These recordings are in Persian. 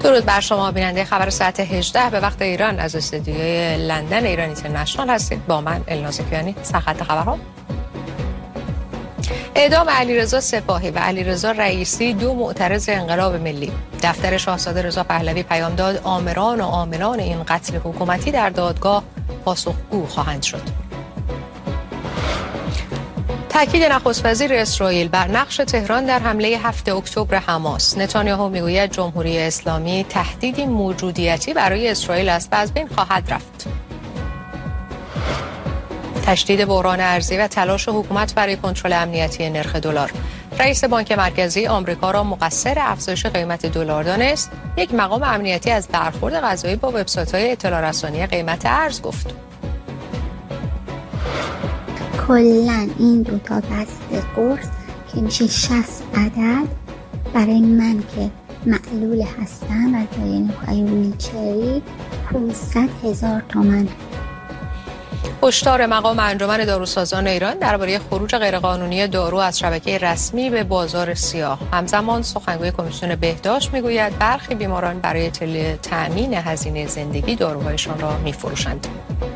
درود بر شما بیننده خبر ساعت 18 به وقت ایران از استودیوی لندن ایران اینترنشنال هستید. با من الناز کیانی. سرخط خبرها: اعدام علیرضا سپاهی و علیرضا رئیسی، دو معترض انقلاب ملی. دفتر شاهزاده رضا پهلوی پیام داد آمران و عاملان این قتل حکومتی در دادگاه پاسخگو خواهند شد. تاکید نخست وزیر اسرائیل بر نقش تهران در حمله 7 اکتبر حماس. نتانیاهو میگوید جمهوری اسلامی تهدیدی موجودیتی برای اسرائیل است و از بین خواهد رفت. تشدید بحران ارزی و تلاش حکومت برای کنترل امنیتی نرخ دلار. رئیس بانک مرکزی آمریکا را مقصر افزایش قیمت دلار دانست. یک مقام امنیتی از برخورد قضایی با وبسایت‌های اطلاع رسانی قیمت ارز گفت. کلاً این دوتا بسته قرص که میشه 60 عدد برای من که معلول هستم و جای نوعی ویلچری 500,000 تومان. هشدار مقام انجمن داروسازان ایران درباره خروج غیرقانونی دارو از شبکه رسمی به بازار سیاه. همزمان سخنگوی کمیسیون بهداشت میگوید برخی بیماران برای تأمین هزینه زندگی داروهایشان را میفروشند.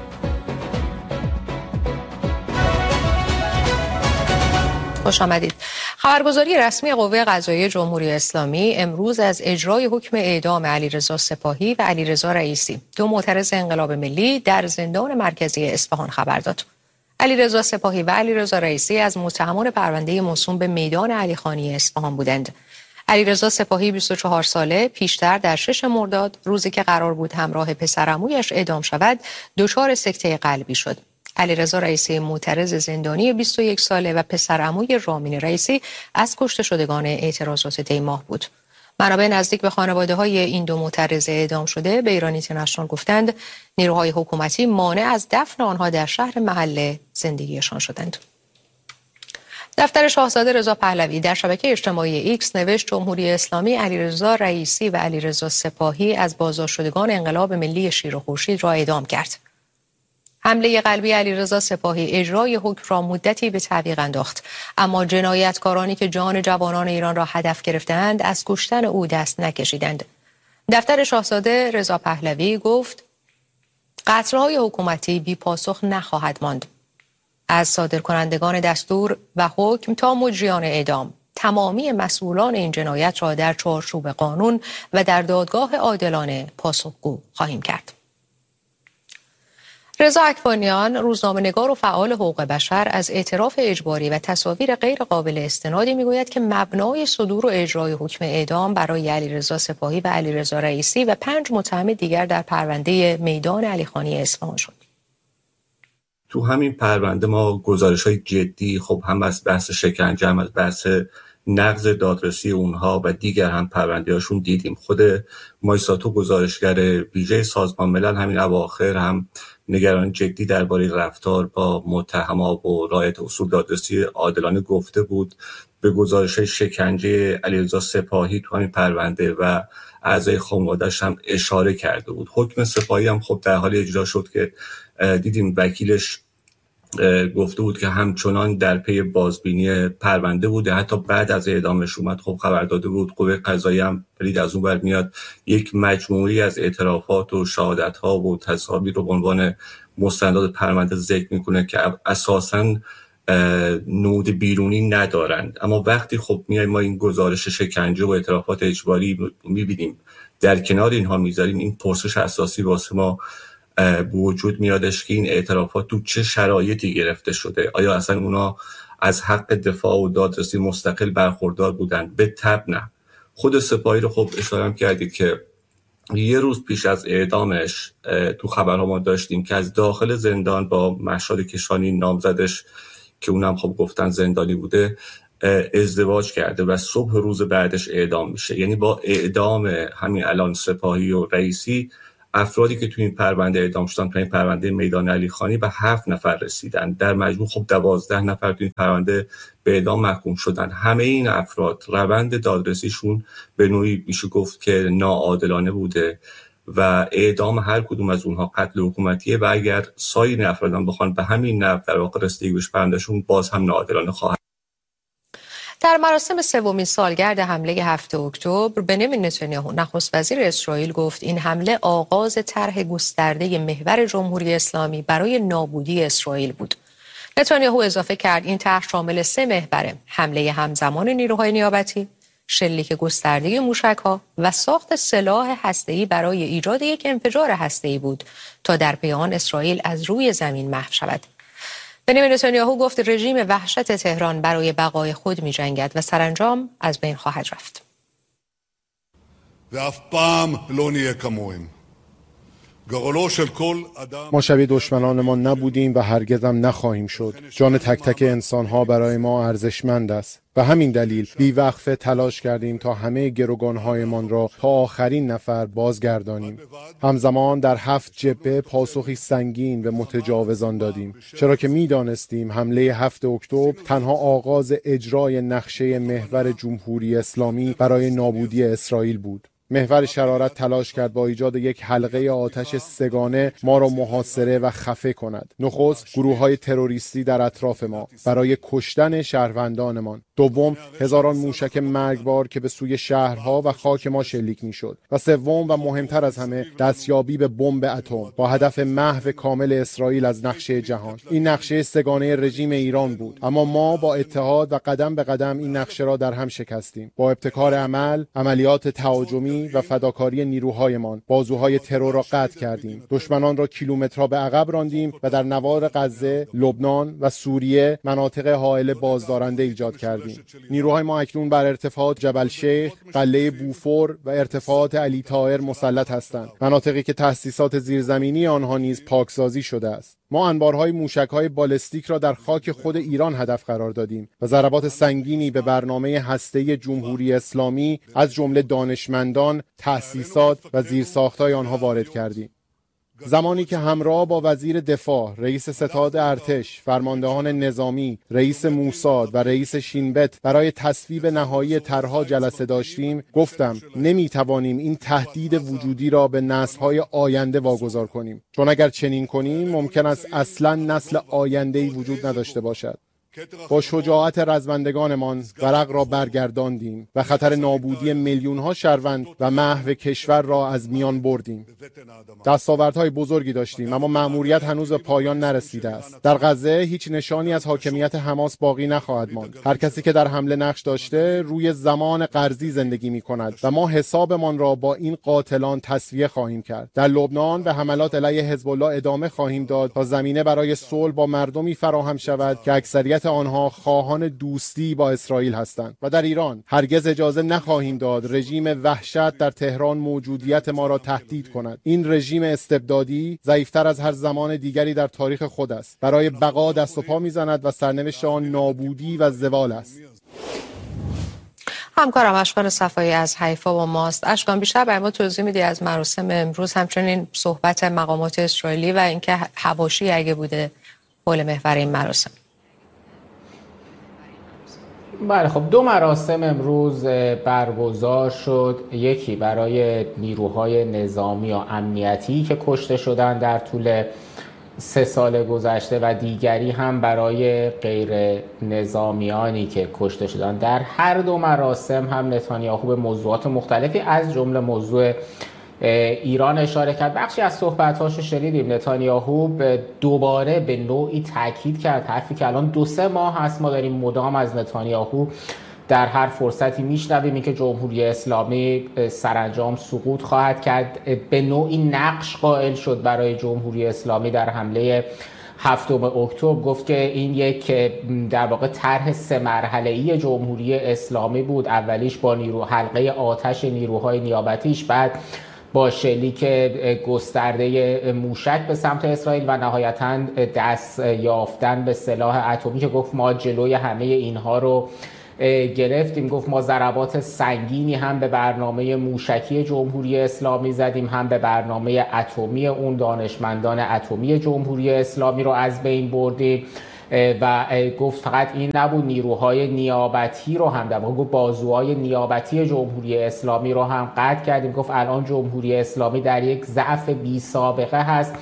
خوش آمدید. خبرگزاری رسمی قوه قضاییه جمهوری اسلامی امروز از اجرای حکم اعدام علیرضا سپاهی و علیرضا رئیسی، دو معترض انقلاب ملی، در زندان مرکزی اصفهان خبر داد. علیرضا سپاهی و علیرضا رئیسی از متهمان پرونده موسوم به میدان علیخانی اصفهان بودند. علیرضا سپاهی 24 ساله پیشتر در 6 مرداد، روزی که قرار بود همراه پسرعمویش اعدام شود، دچار سکته قلبی شد. علیرضا رئیسی معترض زندانی 21 ساله و پسرعموی رامین رئیسی از کشته شدگان اعتراضات دی ماه بود. منابع نزدیک به خانواده‌های این دو معترض اعدام شده به ایران اینترنشنال گفتند نیروهای حکومتی مانع از دفن آنها در شهر محل زندگیشان شدند. دفتر شاهزاده رضا پهلوی در شبکه اجتماعی ایکس نوشت جمهوری اسلامی علیرضا رئیسی و علیرضا سپاهی از بازداشتشدگان انقلاب ملی شیر و خورشید را اعدام کرد. حمله قلبی علیرضا سپاهی اجرای حکم را مدتی به تعویق انداخت، اما جنایتکارانی که جان جوانان ایران را هدف گرفتند از کشتن او دست نکشیدند. دفتر شاهزاده رضا پهلوی گفت قتل‌های حکومتی بی پاسخ نخواهد ماند. از صادرکنندگان دستور و حکم تا مجریان اعدام، تمامی مسئولان این جنایت را در چارچوب قانون و در دادگاه عادلانه پاسخگو خواهیم کرد. رضا اکوانیان، روزنامه‌نگار و فعال حقوق بشر، از اعتراف اجباری و تصاویر غیر قابل استنادی میگوید که مبنای صدور و اجرای حکم اعدام برای علیرضا سپاهی و علیرضا رئیسی و 5 متهم دیگر در پرونده میدان علیخانی اصفهان شد. تو همین پرونده ما گزارش‌های جدی هم از بحث شکنجه، هم از بحث نقض دادرسی اونها و دیگر هم پرونده‌هاشون دیدیم. خود مایساتو گزارشگر ویژه سازمان ملل همین اواخر هم نگران جدی درباره رفتار با متهما و رعایت اصول دادرسی عادلانه گفته بود. به گزارش شکنجه علیرضا سپاهی تو همین پرونده و اعضای خانواده‌اش هم اشاره کرده بود. حکم سپاهی هم در حال اجرا شد که دیدیم وکیلش گفته بود که همچنان در پی بازبینی پرونده بوده، حتی بعد از اعدامش اومد خبر داده بود. قوه قضاییه هم برید از اون بر میاد یک مجموعی از اعترافات و شهادت‌ها و تصاویر رو به عنوان مستندات پرونده ذکر میکنه که اساساً نود بیرونی ندارند. اما وقتی میایم ما این گزارش شکنجه و اعترافات اجباری میبینیم در کنار اینها میذاریم، این پرسش اساسی واسه ما وجود میادش که این اعترافات تو چه شرایطی گرفته شده. آیا اصلا اونا از حق دفاع و دادرسی مستقل برخوردار بودن؟ به طبع نه. خود سپاهی رو اشاره کردید که یه روز پیش از اعدامش تو خبرها ما داشتیم که از داخل زندان با مهشاد کشانی نامزدش که اونم گفتن زندانی بوده ازدواج کرده و صبح روز بعدش اعدام میشه. یعنی با اعدام همین الان سپاهی و رئیسی، افرادی که تو این پرونده اعدام شدن تو این پرونده میدان علیخانی به 7 نفر رسیدن. در مجموع 12 نفر تو این پرونده به اعدام محکوم شدن. همه این افراد روند دادرسیشون به نوعی میشه گفت که ناعادلانه بوده و اعدام هر کدوم از اونها قتل حکومتیه و اگر سایر افرادان بخوان به همین نحو در واقع رسیدگی به پروندهشون باز هم ناعادلانه خواهد. در مراسم سومین سالگرد حمله 7 اکتبر بنیامین نتانیاهو نخست وزیر اسرائیل گفت این حمله آغاز طرح گسترده محور جمهوری اسلامی برای نابودی اسرائیل بود. نتانیاهو اضافه کرد این طرح شامل 3 محور: حمله همزمان نیروهای نیابتی، شلیک گسترده موشک‌ها و ساخت سلاح هسته‌ای برای ایجاد یک انفجار هسته‌ای بود تا در پی آن اسرائیل از روی زمین محو شود. بنیامین نتانیاهو گفت رژیم وحشت تهران برای بقای خود می‌جنگد و سرانجام از بین خواهد رفت. ما شبیه دشمنانمان نبودیم و هرگز هم نخواهیم شد. جان تک تک انسان‌ها برای ما ارزشمند است. به همین دلیل بی‌وقفه تلاش کردیم تا همه گروگان‌هایمان را تا آخرین نفر بازگردانیم. همزمان در 7 جبهه پاسخی سنگین به متجاوزان دادیم، چرا که می‌دانستیم حمله 7 اکتبر تنها آغاز اجرای نقشه محور جمهوری اسلامی برای نابودی اسرائیل بود. محور شرارت تلاش کرد با ایجاد یک حلقه آتش سگانه ما را محاصره و خفه کند. نخست گروه‌های تروریستی در اطراف ما برای کشتن شهروندانمان. دوم هزاران موشک مرگبار که به سوی شهرها و خاک ما شلیک می‌شد. و سوم و مهمتر از همه دستیابی به بمب اتم با هدف محو کامل اسرائیل از نقشه جهان. این نقشه سگانه رژیم ایران بود، اما ما با اتحاد و قدم به قدم این نقشه را در هم شکستیم. با ابتکار عمل، عملیات تهاجمی و فداکاری نیروهایمان بازوهای ترور را قطع کردیم. دشمنان را کیلومترها به عقب راندیم و در نوار غزه، لبنان و سوریه مناطق حائل بازدارنده ایجاد کردیم. نیروهای ما اکنون بر ارتفاعات جبل شیخ، قلعه بوفور و ارتفاعات علی طاهر مسلط هستند، مناطقی که تأسیسات زیرزمینی آنها نیز پاکسازی شده است. ما انبارهای موشک‌های بالستیک را در خاک خود ایران هدف قرار دادیم و ضربات سنگینی به برنامه هسته‌ای جمهوری اسلامی از جمله دانشمندان، تأسیسات و زیرساخت‌های آنها وارد کردیم. زمانی که همراه با وزیر دفاع، رئیس ستاد ارتش، فرماندهان نظامی، رئیس موساد و رئیس شینبت برای تصویب نهایی طرح‌ها جلسه داشتیم، گفتم نمی‌توانیم این تهدید وجودی را به نسل‌های آینده واگذار کنیم، چون اگر چنین کنیم ممکن است اصلاً نسل آینده‌ای وجود نداشته باشد. با شجاعت رزمندگانمان ورق را برگرداندیم و خطر نابودی میلیون‌ها شهروند و محو کشور را از میان بردیم. دستاوردهای بزرگی داشتیم، اما مأموریت هنوز به پایان نرسیده است. در غزه هیچ نشانی از حاکمیت حماس باقی نخواهد ماند. هر کسی که در حمله نقش داشته روی زمان قرضی زندگی می‌کند و ما حسابمان را با این قاتلان تسویه خواهیم کرد. در لبنان به حملات علیه حزب الله ادامه خواهیم داد تا زمینه برای صلح با مردمی فراهم شود که اکثریت آنها خواهان دوستی با اسرائیل هستند. و در ایران هرگز اجازه نخواهیم داد رژیم وحشت در تهران موجودیت ما را تهدید کند. این رژیم استبدادی ضعیفتر از هر زمان دیگری در تاریخ خود است. برای بقا دست و پا میزند و سرنوشت آن نابودی و زوال است. همکارم اشکان صفایی از حیفا با ماست. اشکان، بیشتر برای ما توضیح میدی از مراسم امروز، همچنین صحبت مقامات اسرائیلی و اینکه حواشی اگه بوده حول محور این مراسم؟ بله، خب 2 مراسم امروز برگزار شد. یکی برای نیروهای نظامی و امنیتی که کشته شدن در طول 3 سال گذشته و دیگری هم برای غیر نظامیانی که کشته شدن. در هر 2 مراسم هم نتانیاهو به موضوعات مختلفی از جمله موضوع ایران اشاره کرد. بخشی از صحبت‌هاشو شنیدیم. نتانیاهو دوباره به نوعی تاکید کرد، حرفی که الان 2-3 ماه هست ما داریم مدام از نتانیاهو در هر فرصتی میشنویم، این که جمهوری اسلامی سرانجام سقوط خواهد کرد. به نوعی نقش قائل شد برای جمهوری اسلامی در حمله 7 اکتبر. گفت که این یک در واقع طرح 3 مرحله‌ای جمهوری اسلامی بود. اولیش با حلقه آتش نیروهای نیابتیش، بعد با شلیک گسترده موشک به سمت اسرائیل و نهایتاً دست یافتن به سلاح اتمی که گفت ما جلوی همه اینها رو گرفتیم. گفت ما ضربات سنگینی هم به برنامه موشکی جمهوری اسلامی زدیم، هم به برنامه اتمی اون دانشمندان اتمی جمهوری اسلامی رو از بین بردیم. و گفت فقط این نبود، نیروهای نیابتی رو هم در واقع بازوهای نیابتی جمهوری اسلامی رو هم قطع کردیم. گفت الان جمهوری اسلامی در یک ضعف بی سابقه هست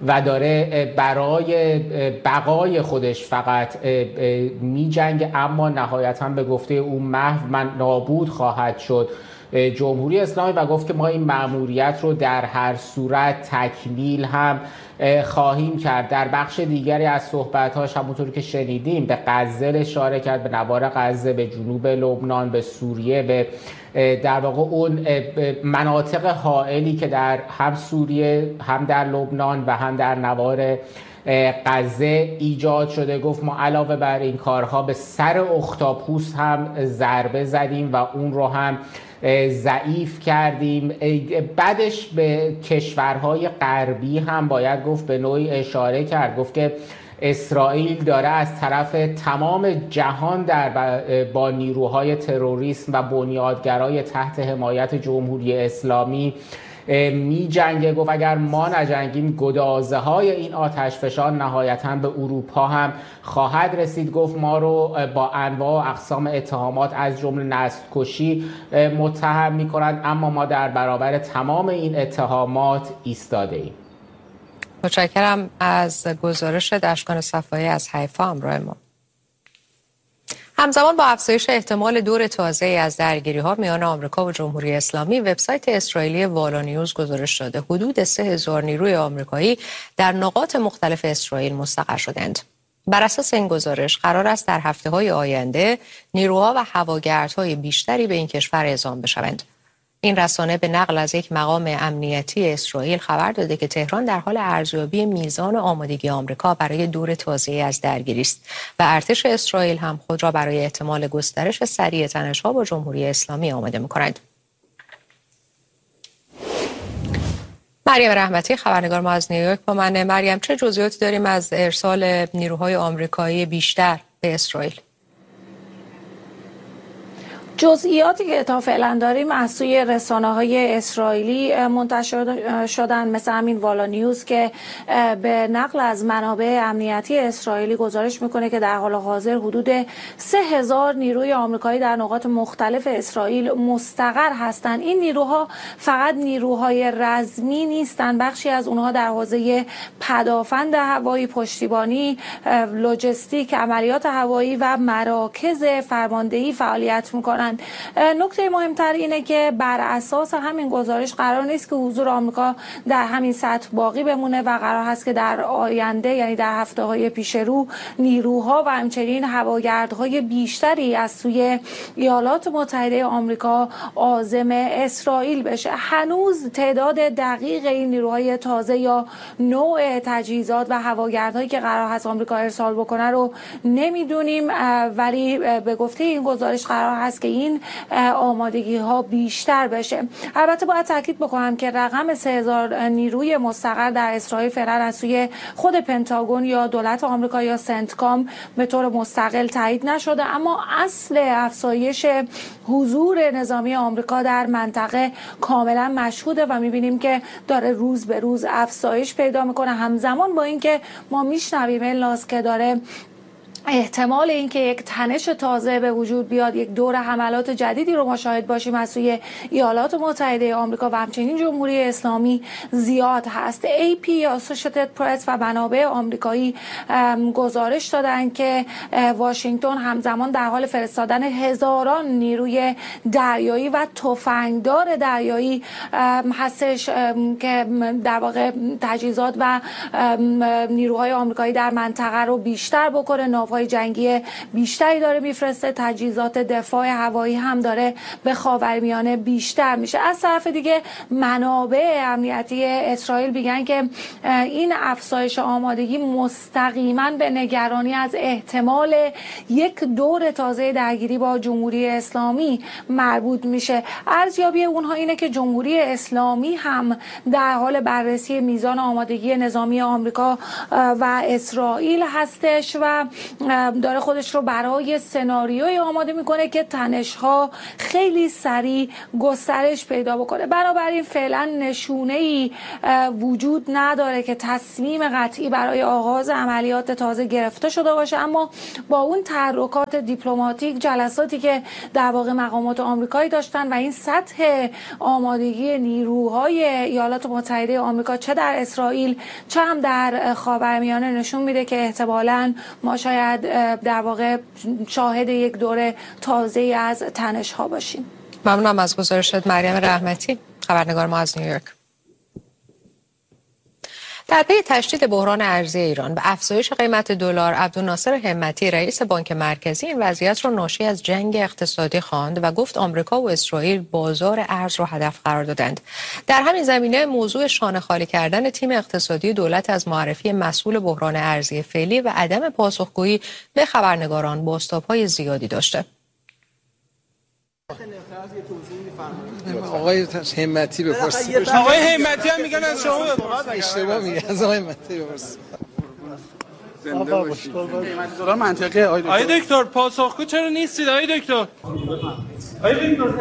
و داره برای بقای خودش فقط می‌جنگه، اما نهایتاً به گفته او محو من نابود خواهد شد جمهوری اسلامی، و گفت که ما این مأموریت رو در هر صورت تکمیل هم خواهیم کرد. در بخش دیگری از صحبت‌هاش همونطوری که شنیدیم به غزه اشاره کرد، به نوار غزه، به جنوب لبنان، به سوریه، به در واقع اون مناطق حائلی که در هم سوریه، هم در لبنان و هم در نوار غزه ایجاد شده. گفت ما علاوه بر این کارها به سر اختاپوس هم ضربه زدیم و اون رو هم ضعیف کردیم. بعدش به کشورهای غربی هم باید گفت به نوعی اشاره کرد، گفت که اسرائیل داره از طرف تمام جهان با نیروهای تروریسم و بنیادگرای تحت حمایت جمهوری اسلامی می جنگه. گفت اگر ما نجنگیم گدازه های این آتشفشان نهایتاً به اروپا هم خواهد رسید. گفت ما رو با انواع و اقسام اتهامات از جمله نسل‌کشی متهم می کنند، اما ما در برابر تمام این اتهامات ایستاده ایم. متشکرم از گزارش دشکان صفایی از حیفا همراه ما. همزمان با افزایش احتمال دور تازه از درگیری‌ها میان آمریکا و جمهوری اسلامی، وبسایت اسرائیلی والا نیوز گزارش داده حدود 3000 نیروی آمریکایی در نقاط مختلف اسرائیل مستقر شدند. بر اساس این گزارش قرار است در هفته‌های آینده نیروها و هواگردهای بیشتری به این کشور اعزام بشوند. این رسانه به نقل از یک مقام امنیتی اسرائیل خبر داده که تهران در حال ارزیابی میزان آمادگی آمریکا برای دور تازه‌ای از درگیری است و ارتش اسرائیل هم خود را برای احتمال گسترش سریع تنش‌ها با جمهوری اسلامی آماده می‌کند. مریم رحمتی خبرنگار ما از نیویورک با من. مریم، چه جزئیاتی داریم از ارسال نیروهای آمریکایی بیشتر به اسرائیل؟ جزئیاتی که تا فعلا داریم از سوی رسانه‌های اسرائیلی منتشر شدن، مثل همین والا نیوز که به نقل از منابع امنیتی اسرائیلی گزارش میکنه که در حال حاضر حدود 3000 نیروی آمریکایی در نقاط مختلف اسرائیل مستقر هستند. این نیروها فقط نیروهای رزمی نیستند، بخشی از اونها در حوزه پدافند هوایی، پشتیبانی، لوجستیک، عملیات هوایی و مراکز فرماندهی فعالیت میکنند. نکته مهمتر اینه که بر اساس همین گزارش قرار نیست که حضور آمریکا در همین سطح باقی بمونه و قرار هست که در آینده، یعنی در هفته‌های پیش رو، نیروها و همچنین هواگردهای بیشتری از سوی ایالات متحده آمریکا عازم اسرائیل بشه. هنوز تعداد دقیق این نیروهای تازه یا نوع تجهیزات و هواگردهایی که قرار هست آمریکا ارسال بکنه رو نمیدونیم، ولی به گفته این گزارش قرار هست که این آمادگی ها بیشتر بشه. البته باید تاکید بکنم که رقم 3000 نیروی مستقر در اسرائیل فعلا از سوی خود پنتاگون یا دولت آمریکا یا سنتکام به طور مستقل تایید نشده، اما اصل افزایش حضور نظامی آمریکا در منطقه کاملا مشهوده و میبینیم که داره روز به روز افزایش پیدا میکنه. همزمان با اینکه ما میشنویم الاس که داره احتمال اینکه یک تنش تازه به وجود بیاد، یک دور حملات جدیدی رو مشاهد باشیم از سوی ایالات متحده آمریکا و همچنین جمهوری اسلامی زیاد هست. AP یا Associated Press و منابع آمریکایی گزارش دادن که واشنگتن همزمان در حال فرستادن هزاران نیروی دریایی و تفنگدار دریایی هستش که در واقع تجهیزات و نیروهای آمریکایی در منطقه رو بیشتر بکنه. ناوهای جنگی بیشتری داره میفرسته، تجهیزات دفاع هوایی هم داره به خاورمیانه بیشتر میشه. از طرف دیگه منابع امنیتی اسرائیل میگن که این افزایش آمادگی مستقیما به نگرانی از احتمال یک دور تازه درگیری با جمهوری اسلامی مربوط میشه. ارزیابی اونها اینه که جمهوری اسلامی هم در حال بررسی میزان آمادگی نظامی آمریکا و اسرائیل هستش و داره خودش رو برای سناریوی آماده میکنه که تنش‌ها خیلی سریع گسترش پیدا بکنه. بنابراین فعلا نشونه‌ای وجود نداره که تصمیم قطعی برای آغاز عملیات تازه گرفته شده باشه، اما با اون تحرکات دیپلماتیک، جلساتی که در واقع مقامات آمریکایی داشتن و این سطح آمادگی نیروهای ایالات متحده آمریکا چه در اسرائیل چه هم در خاورمیانه نشون میده که احتمالاً ما شاید در واقع شاهد یک دوره تازه‌ای از تنش‌ها باشیم. ممنونم از گزارشت مریم رحمتی، خبرنگار ما از نیویورک. در پی تشدید بحران ارزی ایران و افزایش قیمت دلار، عبدالناصر همتی رئیس بانک مرکزی این وضعیت را ناشی از جنگ اقتصادی خواند و گفت آمریکا و اسرائیل بازار ارز را هدف قرار دادند. در همین زمینه موضوع شانه خالی کردن تیم اقتصادی دولت از معرفی مسئول بحران ارزی فعلی و عدم پاسخگویی به خبرنگاران بازتاب‌های زیادی داشته. آقای همتی بپرسید. آقای همتی هم میگن از شما اشتباه میگه، از آقای همتی بپرسید. زنده باشید. قیمت دلار منطقه آقای دکتر پاسخگو چرا نیستید آقای دکتر؟ آقای دکتر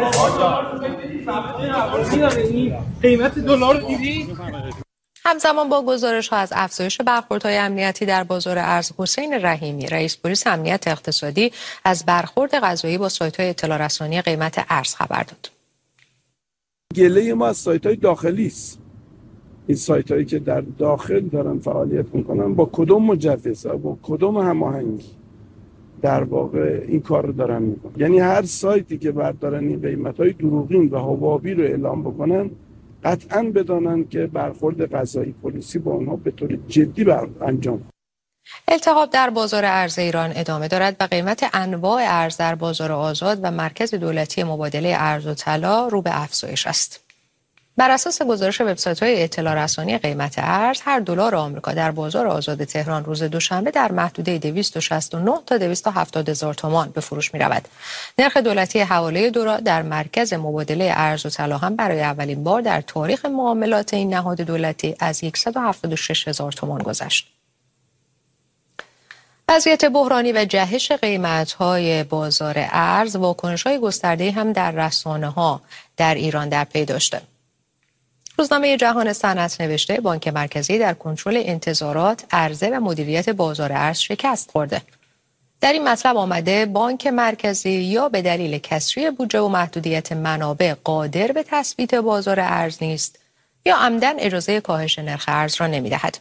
قیمت دلار رو دیدی؟ همزمان با گزارش‌ها از افزایش برخوردهای امنیتی در بازار ارز، حسین رحیمی رئیس پلیس امنیت اقتصادی از برخورد قضایی با سایت‌های اطلاع رسانی قیمت ارز خبر داد. گله ما از سایت‌های داخلی است. این سایت‌هایی که در داخل دارن فعالیت می‌کنن با کدوم مجوز، با کدوم هماهنگی در واقع این کار رو دارن می‌کنن. یعنی هر سایتی که بردارن این قیمت‌های دروغین و حبابی رو اعلام بکنن، قطعاً بدانند که برخورد قضایی پلیسی با آنها به طور جدی انجام. التهاب در بازار ارز ایران ادامه دارد و قیمت انواع ارز در بازار آزاد و مرکز دولتی مبادله ارز و طلا رو به افزایش است. بر اساس گزارش وبسایت‌های اطلاع رسانی قیمت ارز، هر دلار آمریکا در بازار آزاد تهران روز دوشنبه در محدوده 269 تا 270 هزار تومان به فروش می‌رود. نرخ دولتی حواله دلار در مرکز مبادله ارز و طلا هم برای اولین بار در تاریخ معاملات این نهاد دولتی از 176 هزار تومان گذشت. وضعیت بحرانی و جهش قیمت‌های بازار ارز واکنش‌های گسترده‌ای هم در رسانه‌ها در ایران در پی داشته. روزنامه جهان صنعت نوشته بانک مرکزی در کنترل انتظارات، عرضه و مدیریت بازار ارز شکست خورده. در این مطلب آمده بانک مرکزی یا به دلیل کسری بودجه و محدودیت منابع قادر به تثبیت بازار ارز نیست یا عمدن اجازه کاهش نرخ ارز را نمی‌دهد.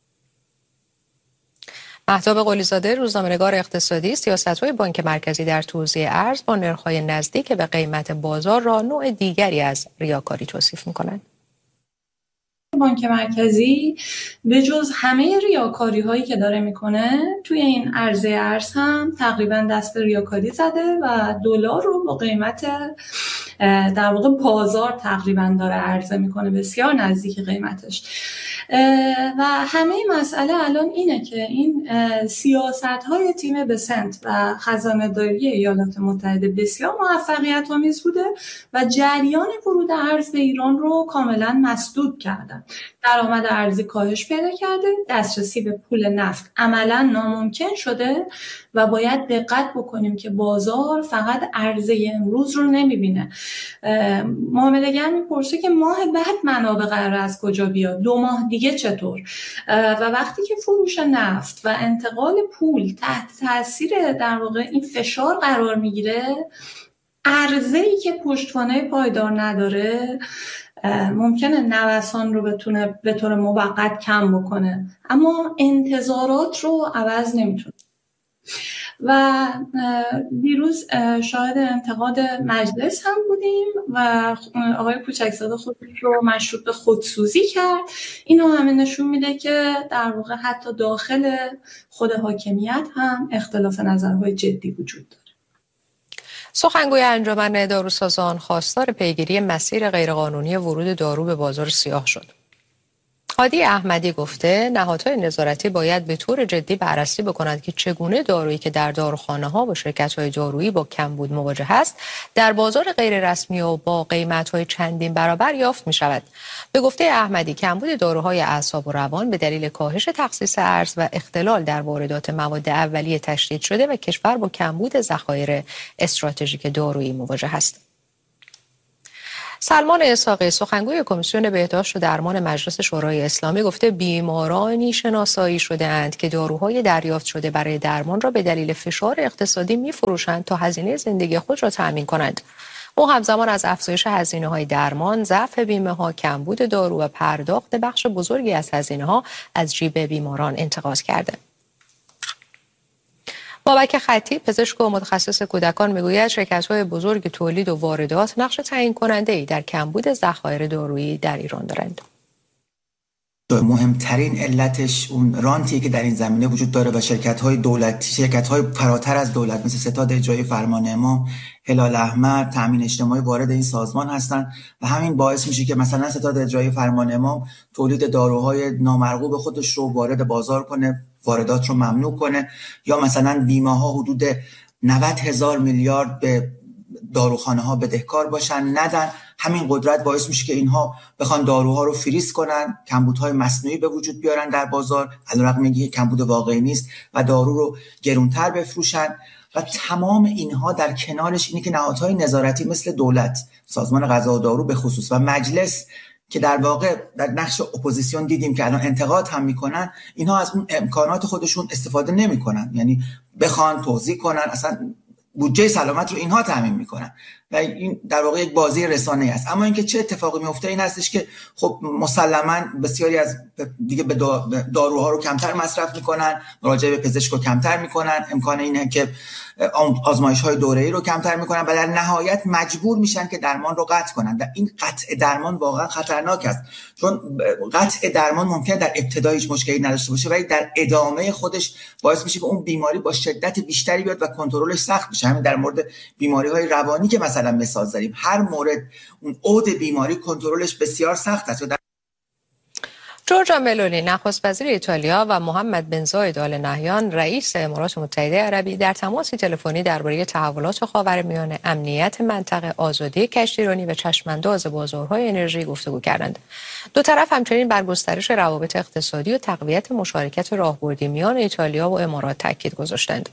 مهتاب قلی‌زاده، روزنامه‌نگار اقتصادی، سیاست‌های بانک مرکزی در توزیع ارز با نرخ‌های نزدیک به قیمت بازار را نوع دیگری از ریاکاری توصیف می‌کنند. بانک مرکزی به جز همه ریاکاری هایی که داره میکنه توی این عرضه ارز هم تقریبا دست به ریاکاری زده و دلار رو با قیمت در واقع بازار تقریبا داره عرضه میکنه، بسیار نزدیک قیمتش. و همه مسئله الان اینه که این سیاست های تیم بسنت و خزانه داری ایالات متحده بسیار موفقیت آمیز بوده و جریان ورود ارز به ایران رو کاملا مسدود کردن. درآمد ارزی کاهش پیدا کرده، دسترسی به پول نفت عملا ناممکن شده و باید دقت بکنیم که بازار فقط عرضه امروز رو نمیبینه. معامله‌گر میپرسه که ماه بعد منابع قرار از کجا بیاد، 2 ماه دیگه چطور؟ و وقتی که فروش نفت و انتقال پول تحت تاثیر در واقع این فشار قرار میگیره، عرضه‌ای که پشتوانه پایدار نداره ممکنه نوسان رو بتونه به طور موقت کم بکنه، اما انتظارات رو عوض نمیتونه. و دیروز شاهد انتقاد مجلس هم بودیم و آقای کوچکزاده خودش رو مشروط به خودسوزی کرد. اینو همه نشون میده که در واقع حتی داخل خود حاکمیت هم اختلاف نظرهای جدی وجود داره. سخنگوی انجمن داروسازان خواستار پیگیری مسیر غیرقانونی ورود دارو به بازار سیاه شد. هادی احمدی گفته نهادهای نظارتی باید به طور جدی بررسی بکنند که چگونه دارویی که در داروخانه‌ها و شرکت‌های دارویی با کمبود مواجه است در بازار غیر رسمی و با قیمت‌های چندین برابر یافت می‌شود. به گفته احمدی کمبود داروهای اعصاب و روان به دلیل کاهش تخصیص ارز و اختلال در واردات مواد اولیه تشدید شده و کشور با کمبود ذخایر استراتژیک دارویی مواجه است. سلمان اسحاقی سخنگوی کمیسیون بهداشت و درمان مجلس شورای اسلامی گفته بیمارانی شناسایی شده‌اند که داروهای دریافت شده برای درمان را به دلیل فشار اقتصادی می‌فروشند تا هزینه زندگی خود را تأمین کنند. او همزمان از افزایش هزینه‌های درمان، ضعف بیمه‌ها، کمبود دارو و پرداخت بخش بزرگی از هزینه‌ها از جیب بیماران انتقاد کرده. بابک خطی پزشک و متخصص کودکان میگوید شرکت‌های بزرگ تولید و واردات نقش تعیین کننده‌ای در کمبود ذخایر دارویی در ایران دارند. مهمترین علتش اون رانتی که در این زمینه وجود داره و شرکت‌های دولتی، شرکت‌های فراتر از دولت مثل ستاد اجرایی فرمان امام، هلال احمر، تامین اجتماعی وارد این سازمان هستن و همین باعث میشه که مثلا ستاد اجرایی فرمان امام تولید داروهای نامرغوب خودش رو وارد بازار کنه، واردات رو ممنوع کنه، یا مثلا بیمه ها حدود 90,000 میلیارد به داروخانه ها بدهکار باشن ندن. همین قدرت باعث میشه که اینها بخوان داروها رو فریز کنن، کمبودهای مصنوعی به وجود بیارن در بازار، علیرغم اینکه کمبود واقعی نیست، و دارو رو گرانتر بفروشن. و تمام اینها در کنارش اینه که نهادهای نظارتی مثل دولت، سازمان غذا و دارو به خصوص و مجلس که در واقع در نقش اپوزیسیون دیدیم که الان انتقاد هم میکنن، اینها از اون امکانات خودشون استفاده نمیکنن، یعنی بخوان توزیع کنن، اصلا بودجه سلامت رو اینها تامین میکنن و این در واقع یک بازی رسانه‌ای است. اما اینکه چه اتفاقی میفته این هستش که خب مسلماً بسیاری از دیگه به داروها رو کمتر مصرف میکنن، مراجعه به پزشک رو کمتر میکنن، امکان اینه که آزمایش‌های دوره‌ای رو کمتر میکنن و در نهایت مجبور میشن که درمان رو قطع کنن. و این قطع درمان واقعا خطرناک است، چون قطع درمان ممکنه در ابتدا هیچ مشکلی نداشته باشه ولی در ادامه خودش باعث میشه که اون بیماری با شدت بیشتری بیاد و کنترلش سخت بشه. همین در مورد بیماری‌های روانی که مثلا مثال زدیم، هر مورد اون عود بیماری کنترلش بسیار سخت است. جورجا ملونی نخست وزیر ایتالیا و محمد بن زاید آل نهیان رئیس امارات متحده عربی در تماسی تلفنی درباره تحولات خاورمیانه، امنیت منطقه، آزادی کشتیرانی و چشمانداز بازارهای انرژی گفتگو کردند. دو طرف همچنین بر گسترش روابط اقتصادی و تقویت مشارکت راهبردی میان ایتالیا و امارات تاکید گذاشتند.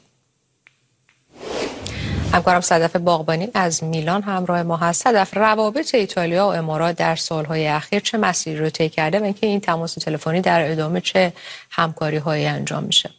همکارم صدف باغبانی از میلان همراه ما هست. صدف، روابط ایتالیا و امارات در سالهای اخیر چه مسیری رو طی کرده و اینکه این تماس تلفنی در ادامه چه همکاری‌هایی انجام میشه؟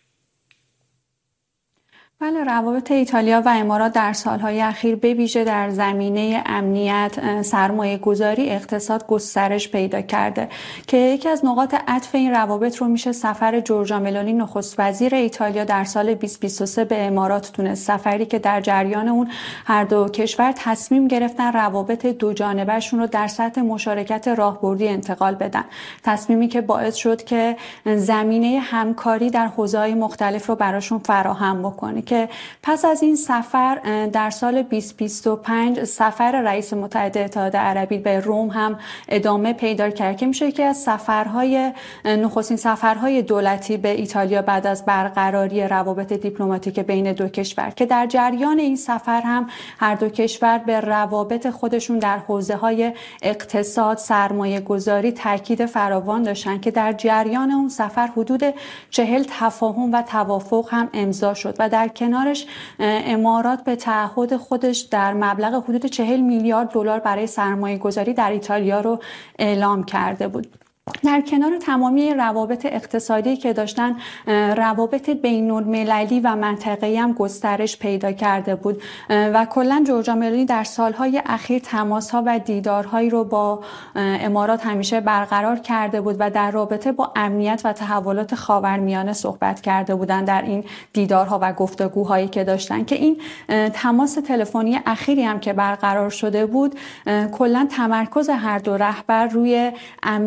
بله، روابط ایتالیا و امارات در سالهای اخیر به ویژه در زمینه امنیت، سرمایه گذاری، اقتصاد گسترش پیدا کرده که یکی از نقاط عطف این روابط رو میشه سفر جورجا ملونی نخست وزیر ایتالیا در سال 2023 به امارات تونست. سفری که در جریان اون هر دو کشور تصمیم گرفتن روابط دو جانبه‌شون رو در سطح مشارکت راهبردی انتقال بدن. تصمیمی که باعث شد که زمینه همکاری در حوزه‌های مختلف رو براشون فراهم بکنه که پس از این سفر در سال 2025 سفر رئیس متحده اتحاد عربی به روم هم ادامه پیدا کرد که میشه یکی از نخستین سفرهای دولتی به ایتالیا بعد از برقراری روابط دیپلماتیک بین دو کشور که در جریان این سفر هم هر دو کشور به روابط خودشون در حوزه‌های اقتصاد، سرمایه گذاری تاکید فراوان داشتن که در جریان اون سفر حدود 40 تفاهم و توافق هم امضا شد و در کنارش امارات به تعهد خودش در مبلغ حدود 40 میلیارد دلار برای سرمایه گذاری در ایتالیا رو اعلام کرده بود. در کنار تمامی روابط اقتصادی که داشتن، روابط بین‌المللی و منطقه‌ای هم گسترش پیدا کرده بود و کلاً جورجا ملونی در سالهای اخیر تماس‌ها و دیدارهایی رو با امارات همیشه برقرار کرده بود و در رابطه با امنیت و تحولات خاورمیانه صحبت کرده بودند در این دیدارها و گفتگوهایی که داشتن که این تماس تلفنی اخیری هم که برقرار شده بود کلاً تمرکز هر دو رهبر روی امنیت و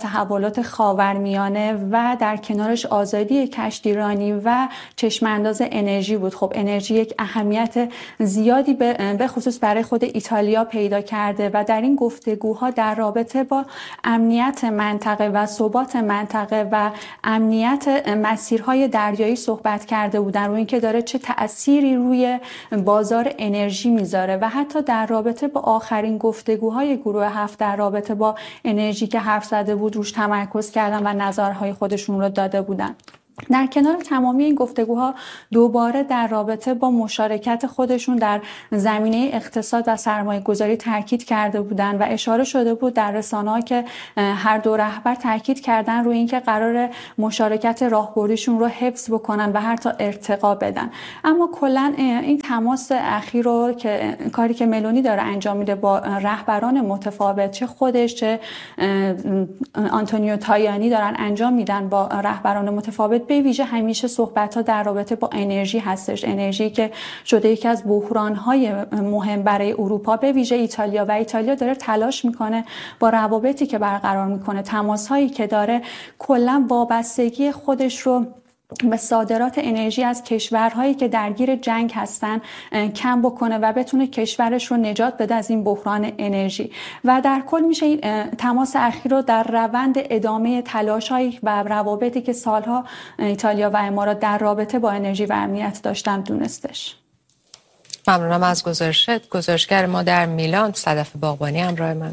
تحولات خاورمیانه و در کنارش آزادی کشتیرانی و چشمانداز انرژی بود. خب انرژی یک اهمیت زیادی به خصوص برای خود ایتالیا پیدا کرده و در این گفتگوها در رابطه با امنیت منطقه و ثبات منطقه و امنیت مسیرهای دریایی صحبت کرده بودن، روی اینکه داره چه تأثیری روی بازار انرژی میذاره و حتی در رابطه با آخرین گفتگوهای گروه 7 در رابطه با انرژی که حرف زده بود روش تمرکز کردن و نظرهای خودشون رو داده بودن. در کنار تمامی این گفتگوها دوباره در رابطه با مشارکت خودشون در زمینه اقتصاد و سرمایه گذاری تاکید کرده بودن و اشاره شده بود در رسانه‌ها که هر دو رهبر تاکید کردن روی اینکه قرار مشارکت راهبردیشون رو حفظ بکنن و حتی ارتقا بدن. اما کلا این تماس اخیر رو که کاری که ملونی داره انجام میده با رهبران متفاوت، چه خودش چه آنتونیو تایانی دارن انجام میدن با رهبران متفاوت، به ویژه همیشه صحبت‌ها در رابطه با انرژی هستش. انرژی که شده یکی از بحران‌های مهم برای اروپا، به ویژه ایتالیا، و ایتالیا داره تلاش میکنه با روابطی که برقرار میکنه، تماس‌هایی که داره، کلا وابستگی خودش رو به صادرات انرژی از کشورهایی که درگیر جنگ هستن کم بکنه و بتونه کشورش رو نجات بده از این بحران انرژی. و در کل میشه این تماس اخیر رو در روند ادامه تلاش‌هایی و روابطی که سالها ایتالیا و امارات در رابطه با انرژی و امنیت داشتن دونستش. ممنونم از گزارشت. گزارشگر ما در میلان صدف باغبانی همراه من.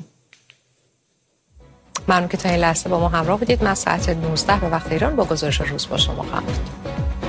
ممنون که تا این لحظه با ما همراه بودید. من ساعت 19 به وقت ایران با گزارش روز با شما خواهم بود.